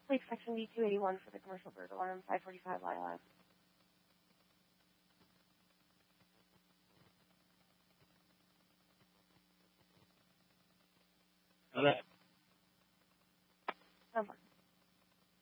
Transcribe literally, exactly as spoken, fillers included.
Lake Section D two eighty-one for the commercial bird alarm, five forty-five Lilac. Hello.